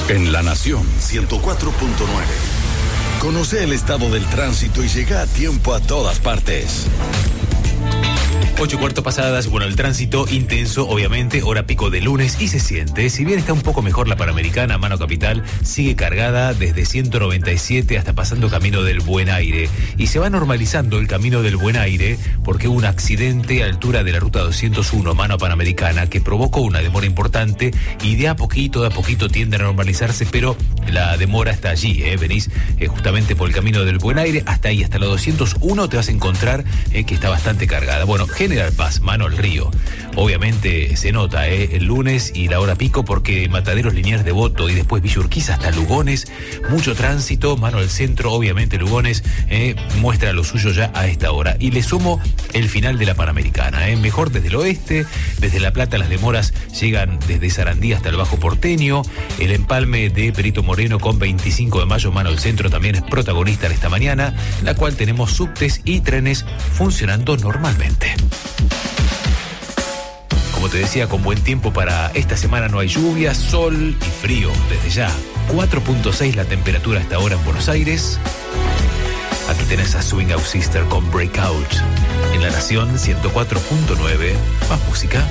En La Nación 104.9. Conoce el estado del tránsito y llega a tiempo a todas partes. 8:15 pasadas, bueno, el tránsito intenso, obviamente, hora pico de lunes y se siente. Si bien está un poco mejor la Panamericana, Mano Capital, sigue cargada desde 197 hasta pasando Camino del Buen Aire. Y se va normalizando el Camino del Buen Aire porque hubo un accidente a altura de la ruta 201, Mano Panamericana, que provocó una demora importante y de a poquito tiende a normalizarse, pero la demora está allí, Venís justamente por el Camino del Buen Aire, hasta ahí, hasta la 201 te vas a encontrar que está bastante cargada. Bueno, General Paz, Mano al Río. Obviamente se nota el lunes y la hora pico porque Mataderos, Liniers, Devoto y después Villa Urquiza hasta Lugones, mucho tránsito. Mano al centro, obviamente Lugones muestra lo suyo ya a esta hora. Y le sumo el final de la Panamericana, mejor desde el oeste, desde La Plata las demoras llegan desde Sarandí hasta el Bajo Porteño. El empalme de Perito Moreno con 25 de mayo, Mano al centro, también es protagonista en esta mañana, la cual tenemos subtes y trenes funcionando normalmente. Como te decía, con buen tiempo para esta semana, no hay lluvia, sol y frío desde ya. 4.6 la temperatura hasta ahora en Buenos Aires. Aquí tenés a Swing Out Sister con Breakout. En La Nación 104.9, más música.